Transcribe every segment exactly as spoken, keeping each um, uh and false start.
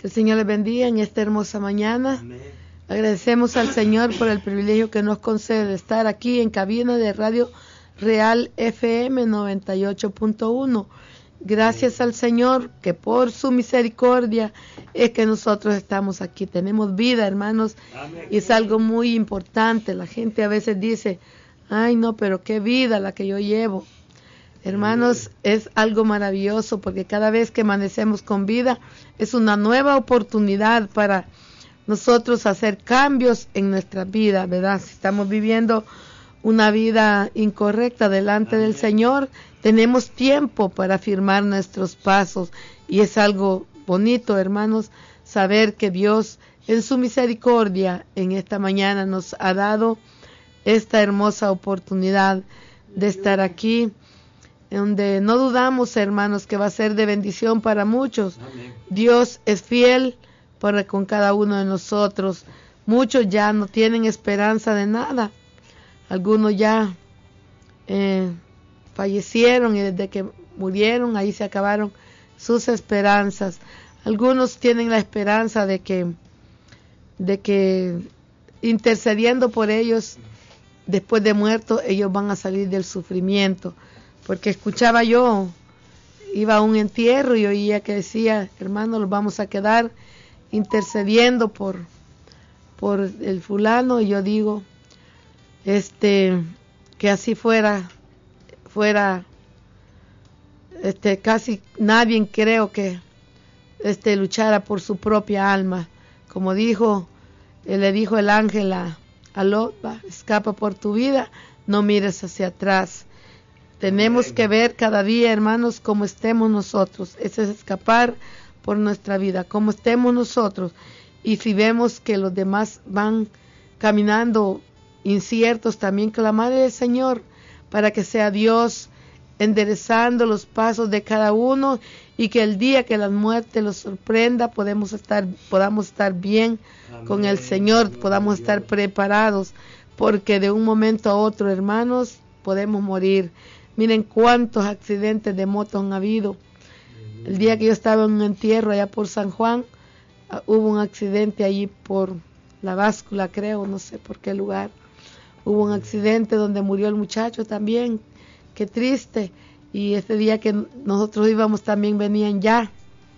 Que el Señor les bendiga en esta hermosa mañana. Amén. Agradecemos al Señor por el privilegio que nos concede de estar aquí en cabina de Radio Real F M noventa y ocho punto uno. Gracias Amén. Al Señor que por su misericordia es que nosotros estamos aquí. Tenemos vida, hermanos, Amén. Y es algo muy importante. La gente a veces dice, ay no, pero qué vida la que yo llevo. Hermanos, es algo maravilloso porque cada vez que amanecemos con vida es una nueva oportunidad para nosotros hacer cambios en nuestra vida, ¿verdad? Si estamos viviendo una vida incorrecta delante del Señor, tenemos tiempo para afirmar nuestros pasos y es algo bonito, hermanos, saber que Dios en su misericordia en esta mañana nos ha dado esta hermosa oportunidad de estar aquí, donde no dudamos, hermanos, que va a ser de bendición para muchos. Amén. Dios es fiel para con cada uno de nosotros. Muchos ya no tienen esperanza de nada. Algunos ya eh, fallecieron y desde que murieron ahí se acabaron sus esperanzas. Algunos tienen la esperanza de que, de que intercediendo por ellos, después de muertos, ellos van a salir del sufrimiento. Porque escuchaba yo, iba a un entierro y oía que decía, hermano, los vamos a quedar intercediendo por, por el fulano, y yo digo, este, que así fuera, fuera, este, casi nadie creo que, este, luchara por su propia alma, como dijo, eh, le dijo el ángel a, a Lot, va, escapa por tu vida, no mires hacia atrás. Tenemos que ver cada día, hermanos, cómo estemos nosotros. Ese es escapar por nuestra vida, cómo estemos nosotros. Y si vemos que los demás van caminando inciertos, también clamar al Señor para que sea Dios enderezando los pasos de cada uno y que el día que la muerte los sorprenda podemos estar, podamos estar bien Amén. Con el Señor, Amén. Podamos estar preparados, porque de un momento a otro, hermanos, podemos morir. Miren cuántos accidentes de motos han habido. El día que yo estaba en un entierro allá por San Juan, uh, hubo un accidente allí por la báscula, creo, no sé por qué lugar. Hubo un accidente donde murió el muchacho también. Qué triste. Y ese día que nosotros íbamos también venían ya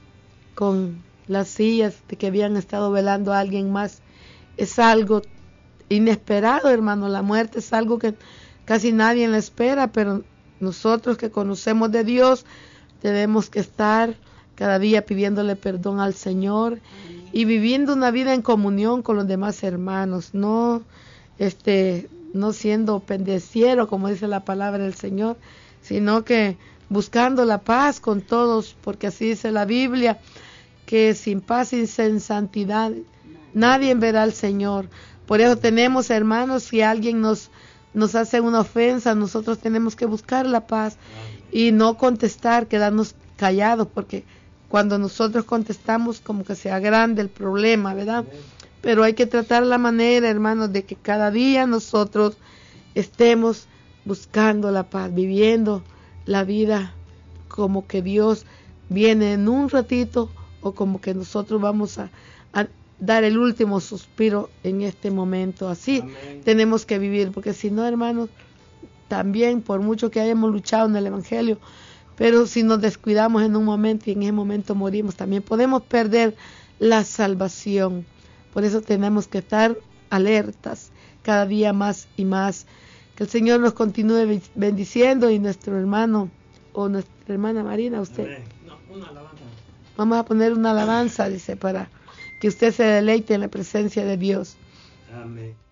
con las sillas de que habían estado velando a alguien más. Es algo inesperado, hermano. La muerte es algo que casi nadie la espera, pero nosotros que conocemos de Dios tenemos que estar cada día pidiéndole perdón al Señor y viviendo una vida en comunión con los demás hermanos, no este no siendo pendenciero, como dice la palabra del Señor, sino que buscando la paz con todos, porque así dice la Biblia, que sin paz y sin santidad nadie verá al Señor. Por eso tenemos, hermanos, si alguien nos nos hace una ofensa, nosotros tenemos que buscar la paz y no contestar, quedarnos callados, porque cuando nosotros contestamos como que se agranda el problema, ¿verdad? Pero hay que tratar la manera, hermanos, de que cada día nosotros estemos buscando la paz, viviendo la vida como que Dios viene en un ratito o como que nosotros vamos a, a dar el último suspiro en este momento. Así Amén. Tenemos que vivir, porque si no, hermanos, también por mucho que hayamos luchado en el Evangelio, pero si nos descuidamos en un momento y en ese momento morimos, también podemos perder la salvación. Por eso tenemos que estar alertas cada día más y más. Que el Señor nos continúe bendiciendo y nuestro hermano o nuestra hermana Marina, usted. No, una alabanza. Vamos a poner una alabanza, dice, para que usted se deleite en la presencia de Dios. Amén.